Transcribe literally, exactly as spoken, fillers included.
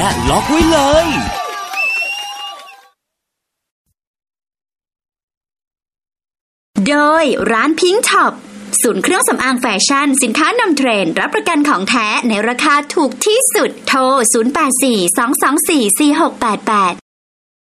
ล็อกไว้เลยโดยร้านพิงค์ช็อปศูนย์เครื่องสำอางแฟชั่นสินค้านำเทรนด์รับประกันของแท้ในราคาถูกที่สุดโทรศูนย์ แปด สี่ สอง สอง สี่ สี่ หก แปด แปด